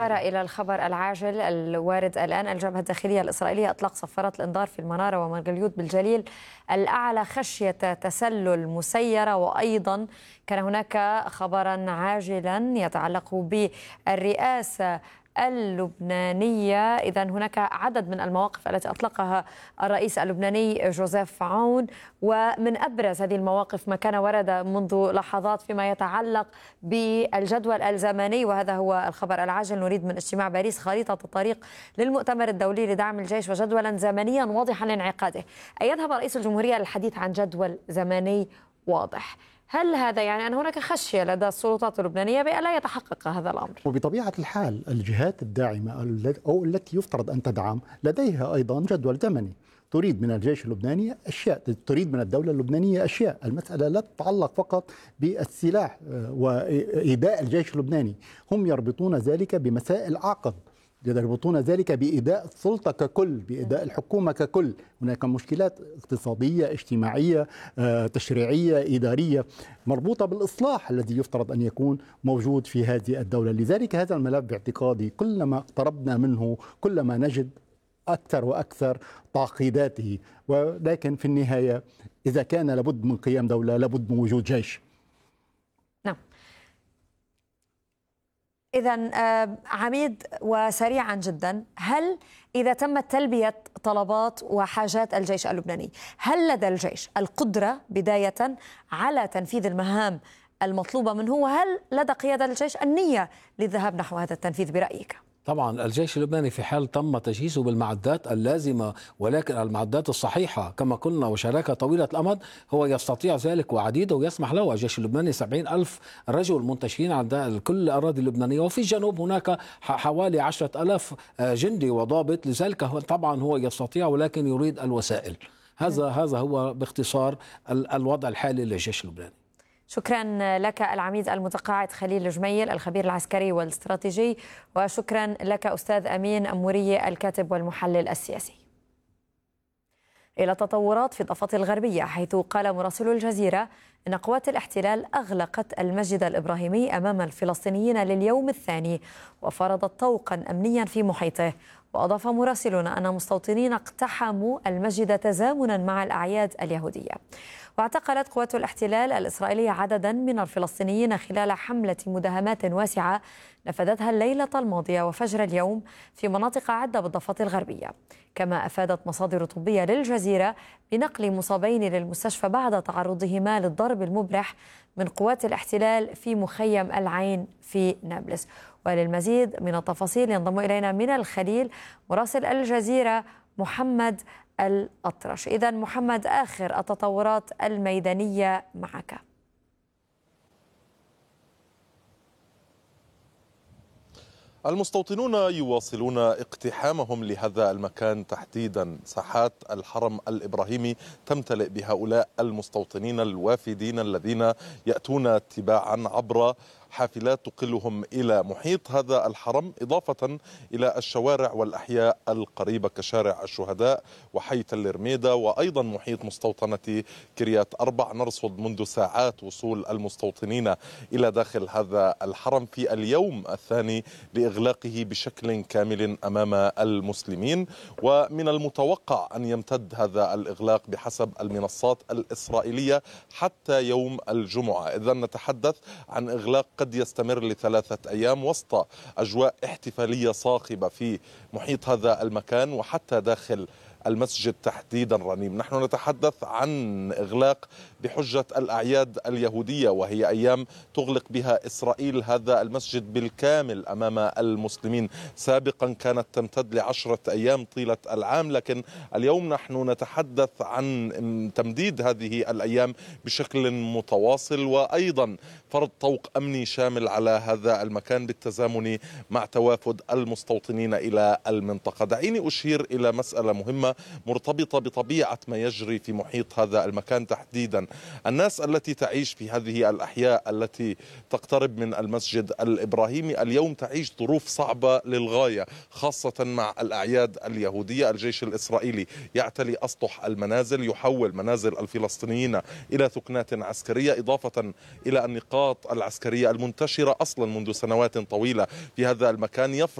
إشارة إلى الخبر العاجل الوارد الآن. الجبهة الداخلية الإسرائيلية أطلق صفارات الإنذار في المنارة ومرجليود بالجليل الأعلى خشية تسلل مسيرة، وأيضا كان هناك خبرا عاجلا يتعلق بالرئاسة اللبنانية. إذا هناك عدد من المواقف التي أطلقها الرئيس اللبناني جوزيف عون، ومن أبرز هذه المواقف ما كان ورد منذ لحظات فيما يتعلق بالجدول الزمني، وهذا هو الخبر العاجل. نريد من اجتماع باريس خريطة الطريق للمؤتمر الدولي لدعم الجيش وجدولا زمنيا واضحا لانعقاده. أي يذهب رئيس الجمهورية للحديث عن جدول زمني واضح؟ هل هذا يعني أن هناك خشية لدى السلطات اللبنانية بألا يتحقق هذا الأمر؟ وبطبيعة الحال الجهات الداعمة أو التي يفترض أن تدعم لديها أيضا جدول زمني. تريد من الجيش اللبناني أشياء، تريد من الدولة اللبنانية أشياء. المسألة لا تتعلق فقط بالسلاح وإيذاء الجيش اللبناني، هم يربطون ذلك بمسائل أعقد، يربطون ذلك بإيذاء السلطة ككل، بإيذاء الحكومة ككل. هناك مشكلات اقتصادية، اجتماعية، تشريعية، إدارية، مربوطة بالإصلاح الذي يفترض أن يكون موجود في هذه الدولة. لذلك هذا الملف باعتقادي كلما اقتربنا منه كلما نجد أكثر وأكثر تعقيداته، ولكن في النهاية إذا كان لابد من قيام دولة لابد من وجود جيش. نعم. إذن عميد وسريعا جدا، هل إذا تمت تلبية طلبات وحاجات الجيش اللبناني، هل لدى الجيش القدرة بداية على تنفيذ المهام المطلوبة منه، وهل لدى قيادة الجيش النية للذهاب نحو هذا التنفيذ برأيك؟ طبعا الجيش اللبناني في حال تم تجهيزه بالمعدات اللازمة، ولكن المعدات الصحيحة كما قلنا وشراكة طويلة الأمد، هو يستطيع ذلك وعديده ويسمح له. الجيش اللبناني 70,000 رجل منتشرين على كل الأراضي اللبنانية، وفي الجنوب هناك حوالي 10,000 جندي وضابط. لذلك طبعا هو يستطيع، ولكن يريد الوسائل. هذا هو باختصار الوضع الحالي للجيش اللبناني. شكرا لك العميد المتقاعد خليل الجميل الخبير العسكري والاستراتيجي، وشكرا لك أستاذ أمين أموري الكاتب والمحلل السياسي. إلى تطورات في الضفة الغربية، حيث قال مراسل الجزيرة إن قوات الاحتلال أغلقت المسجد الإبراهيمي أمام الفلسطينيين لليوم الثاني وفرضت طوقا أمنيا في محيطه. وأضاف مراسلنا أن مستوطنين اقتحموا المسجد تزامنا مع الأعياد اليهودية. واعتقلت قوات الاحتلال الإسرائيلية عددا من الفلسطينيين خلال حملة مداهمات واسعة نفذتها الليلة الماضية وفجر اليوم في مناطق عدة بالضفة الغربية. كما أفادت مصادر طبية للجزيرة بنقل مصابين للمستشفى بعد تعرضهما للضرب المبرح من قوات الاحتلال في مخيم العين في نابلس. وللمزيد من التفاصيل ينضم إلينا من الخليل مراسل الجزيرة محمد الأطرش. إذن محمد، آخر التطورات الميدانية معك. المستوطنون يواصلون اقتحامهم لهذا المكان تحديدا. ساحات الحرم الإبراهيمي تمتلئ بهؤلاء المستوطنين الوافدين الذين يأتون تباعا عبر حافلات تقلهم إلى محيط هذا الحرم، إضافة إلى الشوارع والأحياء القريبة كشارع الشهداء وحي تل رميدة، وأيضا محيط مستوطنة كريات أربع. نرصد منذ ساعات وصول المستوطنين إلى داخل هذا الحرم في اليوم الثاني لإغلاقه بشكل كامل أمام المسلمين، ومن المتوقع أن يمتد هذا الإغلاق بحسب المنصات الإسرائيلية حتى يوم الجمعة. إذن نتحدث عن إغلاق قد يستمر ل3 أيام وسط أجواء احتفالية صاخبة في محيط هذا المكان وحتى داخل المسجد تحديدا. رنيم، نحن نتحدث عن إغلاق بحجة الأعياد اليهودية، وهي أيام تغلق بها إسرائيل هذا المسجد بالكامل أمام المسلمين. سابقا كانت تمتد ل10 أيام طيلة العام، لكن اليوم نحن نتحدث عن تمديد هذه الأيام بشكل متواصل، وأيضا فرض طوق أمني شامل على هذا المكان بالتزامن مع توافد المستوطنين إلى المنطقة. دعيني أشير إلى مسألة مهمة مرتبطة بطبيعة ما يجري في محيط هذا المكان تحديدا. الناس التي تعيش في هذه الأحياء التي تقترب من المسجد الإبراهيمي اليوم تعيش ظروف صعبة للغاية، خاصة مع الأعياد اليهودية. الجيش الإسرائيلي يعتلي أسطح المنازل، يحول منازل الفلسطينيين إلى ثكنات عسكرية، إضافة إلى النقاط العسكرية المنتشرة أصلا منذ سنوات طويلة في هذا المكان.